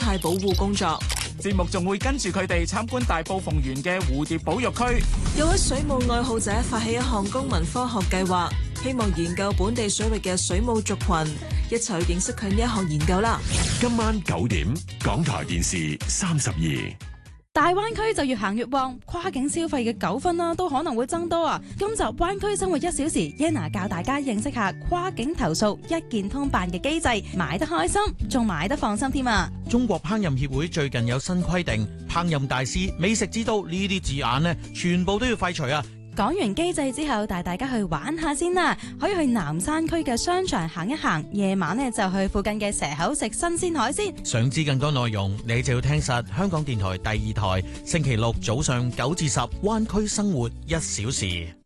態保護工作。 節目仲會跟住佢哋參觀大埔鳳園嘅蝴蝶保育區。 有位水務愛好者發起一項公民科學計劃，希望研究本地水域嘅水母族群，一齊去認識佢呢一項研究啦。 今晚9點，港台電視32。 大灣區就越行越旺，跨境消費嘅糾紛啦，都可能會增多啊！今集灣區生活1小時 ，Yana 教大家認識下跨境投訴一鍵通辦嘅機制，買得開心，仲買得放心添啊！ 中國烹飪協會最近有新規定，烹飪大師、美食之都呢啲字眼呢，全部都要廢除啊！ 講完機制之後，帶大家去玩下先啦，可以去南山區嘅商場行一行，夜晚呢就去附近嘅蛇口食新鮮海鮮。 想知更多內容，你就要聽實香港電台第2台，星期六早上9至10，灣區生活1小時。